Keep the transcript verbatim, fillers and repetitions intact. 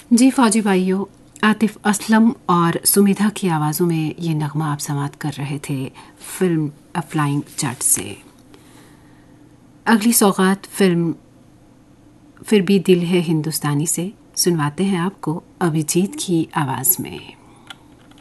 जी फौजी भाइयों, आतिफ असलम और सुमिधा की आवाज़ों में ये नगमा आप समात कर रहे थे फिल्म अ फ्लाइंग जट से। अगली सौगात फिल्म फिर भी दिल है हिंदुस्तानी से सुनवाते हैं आपको अभिजीत की आवाज़ में।